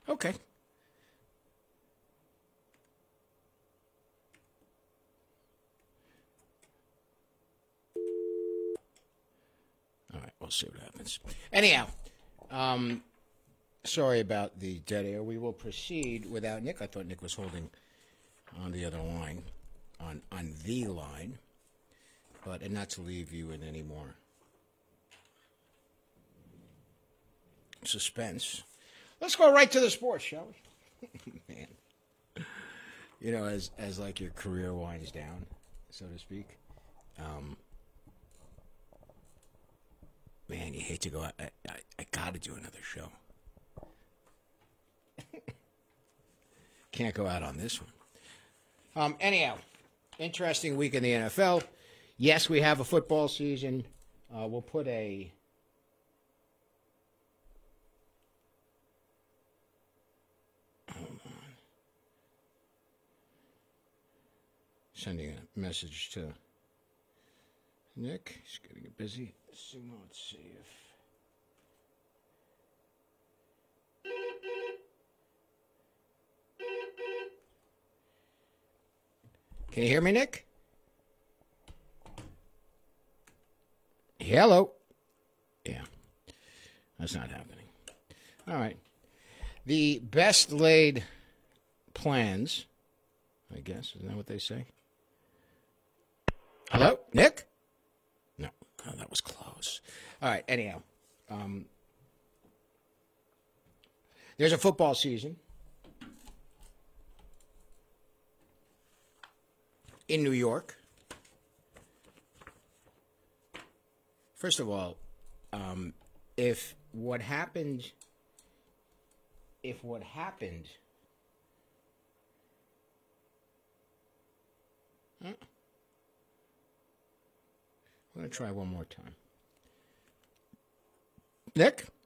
Okay. All right, we'll see what happens. Anyhow, sorry about the dead air. We will proceed without Nick. I thought Nick was holding on the other line, on the line, but and not to leave you in any more suspense. Let's go right to the sports, shall we? Man, you know, as like your career winds down, so to speak. Man, you hate to go out. I got to do another show. Can't go out on this one. Anyhow, interesting week in the NFL. Yes, we have a football season. We'll put a... Hold on. Sending a message to Nick. He's getting busy. So let's see if... Can you hear me, Nick? Hello? Yeah. That's not happening. All right. The best laid plans, I guess. Isn't that what they say? Hello? Nick? No. Oh, that was close. All right. Anyhow. There's a football season in New York. First of all, if what happened, I'm going to try one more time. Nick?